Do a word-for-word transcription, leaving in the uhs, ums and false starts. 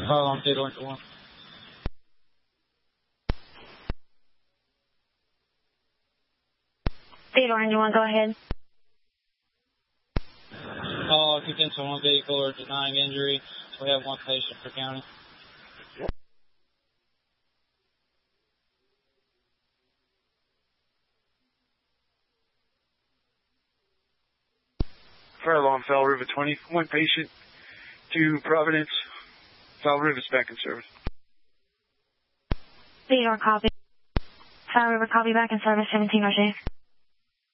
Call on Theodore one. Theodore one, go ahead. Call two ten one vehicle or denying injury. We have one patient per county. Fire alarm, Fall River twenty. One patient to Providence. Fall River's back in service. Theodore, copy. Fall River, copy, back in service, seventeen Roger.